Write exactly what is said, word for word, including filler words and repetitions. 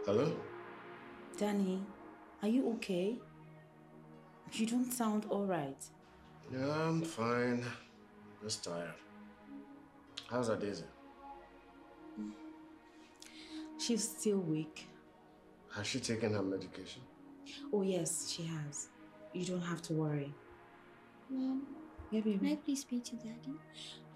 Hello? Danny, are you okay? You don't sound alright. Yeah, I'm fine. Just tired. How's Adeze? She's still weak. Has she taken her medication? Oh yes, she has. You don't have to worry. Mom, Yeah, can I baby. please speak to Daddy?